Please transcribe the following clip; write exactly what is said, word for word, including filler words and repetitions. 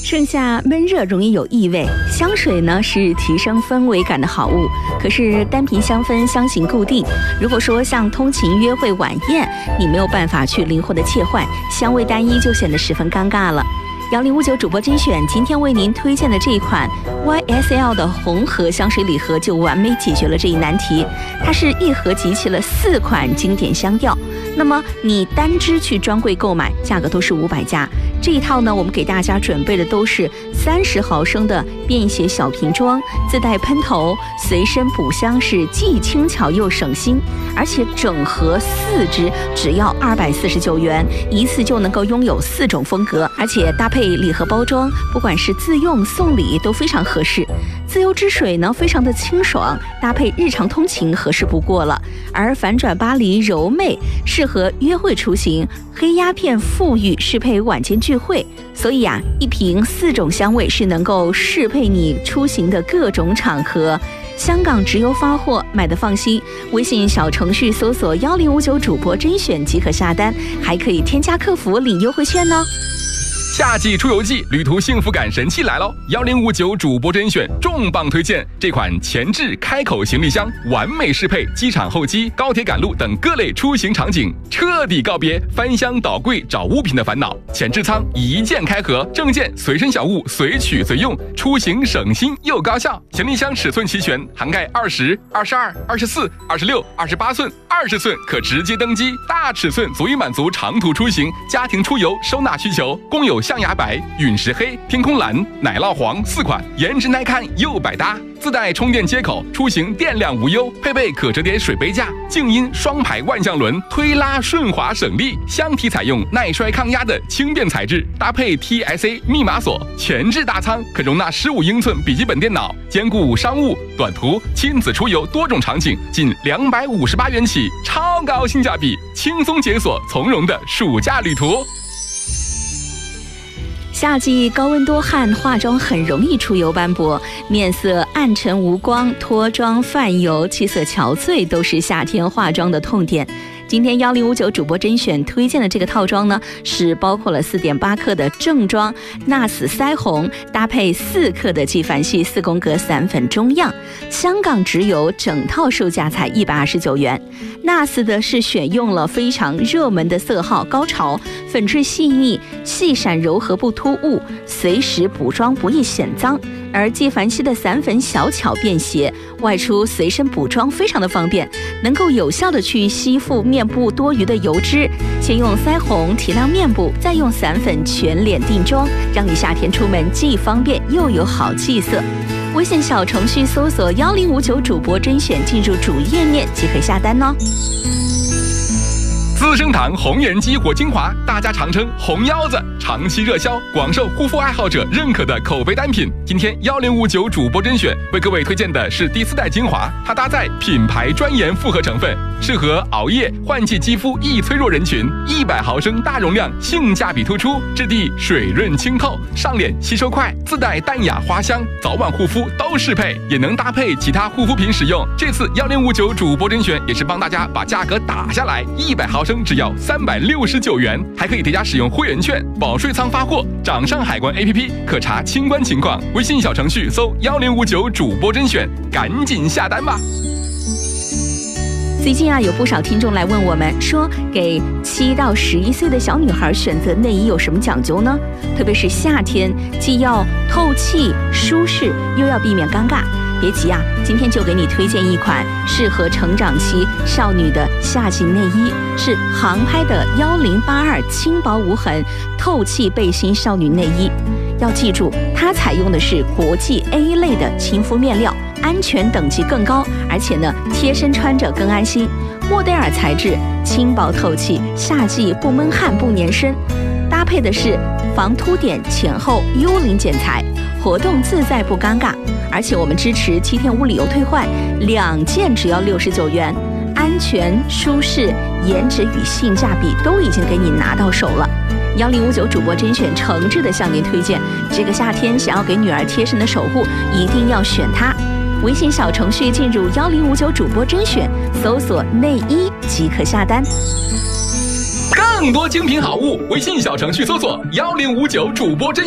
盛夏闷热容易有异味，香水呢是提升氛围感的好物。可是单瓶香氛香型固定，如果说像通勤、约会、晚宴，你没有办法去灵活的切换，香味单一就显得十分尴尬了。幺零五九主播甄选今天为您推荐的这一款 Y S L 的红盒香水礼盒就完美解决了这一难题。它是一盒集齐了四款经典香调，那么你单支去专柜购买，价格都是五百加。这一套呢，我们给大家准备的都是三十毫升的便携小瓶装，自带喷头，随身补香，是既轻巧又省心。而且整盒四支只要二百四十九元，一次就能够拥有四种风格，而且搭配礼盒包装，不管是自用送礼都非常合适。自由之水呢，非常的清爽，搭配日常通勤合适不过了。而反转巴黎柔媚适合约会出行，黑鸦片馥郁适配晚间聚会。所以啊，一瓶四种香味是能够适配你出行的各种场合。香港直邮发货，买的放心。微信小程序搜索幺零五九主播甄选即可下单，还可以添加客服领优惠券呢。 夏季出游季，旅途幸福感神器来喽！幺零五九主播甄选重磅推荐，这款前置开口行李箱完美适配机场候机、高铁赶路等各类出行场景，彻底告别翻箱倒柜找物品的烦恼。前置舱一键开合，证件随身小物随取随用，出行省心又高效。行李箱尺寸齐全，涵盖二十、二十二、二十四、二十六、二十八寸、二十寸，可直接登机。大尺寸足以满足长途出行、家庭出游收纳需求，共有象牙白、陨石黑、天空蓝、奶酪黄四款，颜值耐看又百搭。自带充电接口，出行电量无忧，配备可折叠水杯架、静音双排万向轮，推拉顺滑省力。箱体采用耐摔抗压的轻便材质，搭配 T S A 密码锁，前置大仓可容纳十五英寸笔记本电脑，兼顾商务、短途、亲子出游多种场景，仅两百五十八元起，超高性价比，轻松解锁从容的暑假旅途。 夏季高温多汗，化妆很容易出油斑驳，面色暗沉无光，脱妆泛油，气色憔悴，都是夏天化妆的痛点。今天幺零五九主播甄选推荐的这个套装呢，是包括了 四点八 克的正装纳斯腮红，搭配四克的纪梵希四宫格散粉中样，香港直邮，整套售价才一百二十九元。纳斯的是选用了非常热门的色号高潮，粉质细腻，细闪柔和不突兀，随时补妆不易显脏。而纪梵希的散粉小巧便携，外出随身补妆非常的方便，能够有效的去吸附面部多余的油脂。先用腮红提亮面部，再用散粉全脸定妆，让你夏天出门既方便又有好气色。微信小程序搜索幺零五九主播甄选，进入主页面即可下单哦。 资生堂红颜激活精华，大家常称红腰子，长期热销，广受护肤爱好者认可的口碑单品。今天幺零五九主播甄选为各位推荐的是第四代精华，它搭载品牌专研复合成分，适合熬夜、换季肌肤易脆弱人群。一百毫升大容量，性价比突出，质地水润清透，上脸吸收快，自带淡雅花香，早晚护肤都适配，也能搭配其他护肤品使用。这次幺零五九主播甄选也是帮大家把价格打下来，一百毫升只要三百六十九元，还可以叠加使用会员券，保税仓发货，掌上海关 A P P 可查清关情况，微信小程序搜幺零五九主播甄选，赶紧下单吧。 最近啊，有不少听众来问我们说，给七到十一岁的小女孩选择内衣有什么讲究呢？特别是夏天，既要透气舒适，又要避免尴尬。别急啊，今天就给你推荐一款适合成长期少女的夏季内衣，是航拍的幺零八二轻薄无痕透气背心少女内衣。要记住，它采用的是国际 A 类的亲肤面料，安全等级更高，而且呢，贴身穿着更安心。莫代尔材质，轻薄透气，夏季不闷汗不粘身。搭配的是防凸点前后幽灵剪裁，活动自在不尴尬。而且我们支持七天无理由退换，两件只要六十九元，安全、舒适、颜值与性价比都已经给你拿到手了。幺零五九主播甄选诚挚的向您推荐，这个夏天想要给女儿贴身的守护，一定要选它。微信小程序进入幺零五九主播甄选，搜索内衣即可下单。 更多精品好物，微信小程序搜索幺零五九主播甄选。